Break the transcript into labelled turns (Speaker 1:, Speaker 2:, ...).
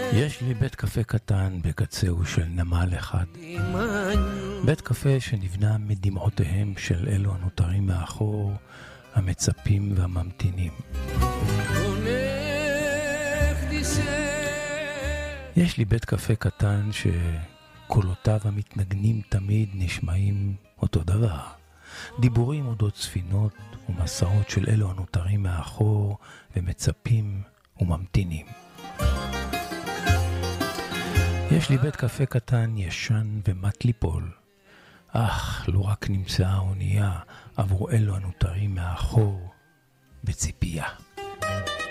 Speaker 1: יש לי בית קפה קטן בקצהו של נמל אחד. בית קפה שנבנה מדמעותיהם של אלו הנותרים מאחור, המצפים והממתינים. יש לי בית קפה קטן שקולותיו המתנגנים תמיד נשמעים אותו דבר. דיבורים אודות ספינות ומסעות של אלו הנותרים מאחור ומצפים וממתינים. יש לי בית קפה קטן ישן ומת ליפול. לו רק נמצאה האונייה עבור אלו הנותרים מאחור בציפייה.